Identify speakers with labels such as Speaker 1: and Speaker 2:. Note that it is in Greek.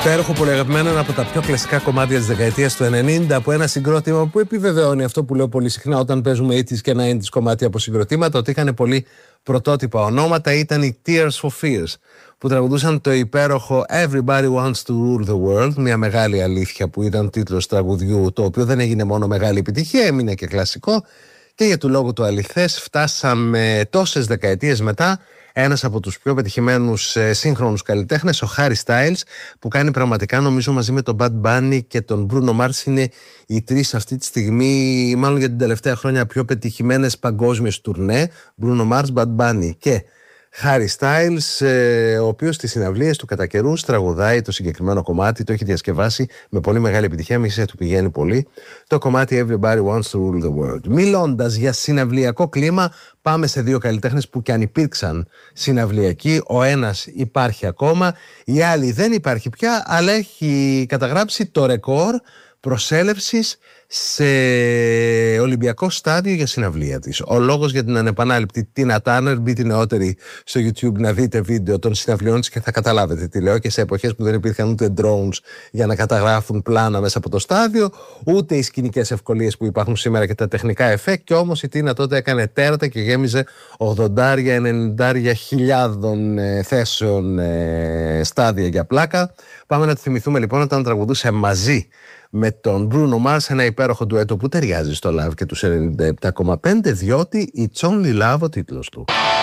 Speaker 1: Υπέροχο, πολύ αγαπημένο, ένα από τα πιο κλασικά κομμάτια της δεκαετίας του 90, από ένα συγκρότημα που επιβεβαιώνει αυτό που λέω πολύ συχνά όταν παίζουμε 80's και 90's κομμάτια από συγκροτήματα, ότι είχαν πολύ πρωτότυπα ονόματα. Ήταν οι Tears for Fears, που τραγουδούσαν το υπέροχο Everybody Wants to Rule the World, μια μεγάλη αλήθεια που ήταν τίτλος τραγουδιού, το οποίο δεν έγινε μόνο μεγάλη επιτυχία, έμεινε και κλασικό. Και για του λόγου του αληθές φτάσαμε τόσες δεκαετίες μετά, ένας από τους πιο πετυχημένους σύγχρονους καλλιτέχνες, ο Harry Styles, που κάνει πραγματικά, νομίζω μαζί με τον Bad Bunny και τον Bruno Mars, είναι οι τρεις αυτή τη στιγμή, μάλλον για την τελευταία χρόνια, πιο πετυχημένες παγκόσμιες τουρνέ. Bruno Mars, Bad Bunny και Harry Styles, ο οποίος στις συναυλίες του κατά καιρούς τραγουδάει το συγκεκριμένο κομμάτι, το έχει διασκευάσει με πολύ μεγάλη επιτυχία, μισή του πηγαίνει πολύ, το κομμάτι Everybody Wants to Rule the World. Μιλώντας για συναυλιακό κλίμα, πάμε σε δύο καλλιτέχνες που κι αν υπήρξαν συναυλιακοί. Ο ένας υπάρχει ακόμα, η άλλη δεν υπάρχει πια, αλλά έχει καταγράψει το ρεκόρ προσέλευσης σε Ολυμπιακό στάδιο για συναυλία της. Ο λόγος για την ανεπανάληπτη Τίνα Τάνερ, μπείτε νεότεροι στο YouTube να δείτε βίντεο των συναυλιών της και θα καταλάβετε τι λέω, και σε εποχές που δεν υπήρχαν ούτε drones για να καταγράφουν πλάνα μέσα από το στάδιο, ούτε οι σκηνικές ευκολίες που υπάρχουν σήμερα και τα τεχνικά εφέ, και όμως η Τίνα τότε έκανε τέρατα και γέμιζε 80-90 χιλιάδων θέσεων στάδια για πλάκα. Πάμε να τη θυμηθούμε λοιπόν όταν τραγουδούσε μαζί με τον Bruno Mars ένα υπέροχο ντουέτο που ταιριάζει στο Love και τους 97,5, διότι It's Only Love ο τίτλος του.